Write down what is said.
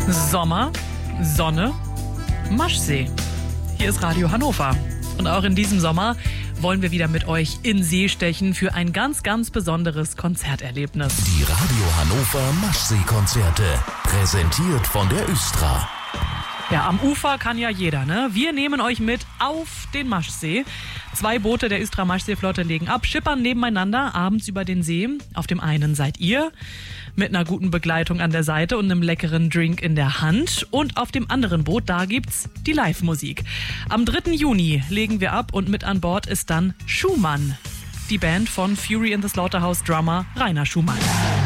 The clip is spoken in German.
Sommer, Sonne, Maschsee. Hier ist Radio Hannover. Und auch in diesem Sommer wollen wir wieder mit euch in See stechen für ein ganz, ganz besonderes Konzerterlebnis. Die Radio Hannover Maschsee-Konzerte, präsentiert von der Östra. Ja, am Ufer kann ja jeder, ne? Wir nehmen euch mit auf den Maschsee. 2 Boote der Östra Maschseeflotte legen ab, schippern nebeneinander abends über den See. Auf dem einen seid ihr mit einer guten Begleitung an der Seite und einem leckeren Drink in der Hand. Und auf dem anderen Boot, da gibt's die Live-Musik. Am 3. Juni legen wir ab und mit an Bord ist dann Schumann, die Band von Fury in the Slaughterhouse Drummer Rainer Schumann.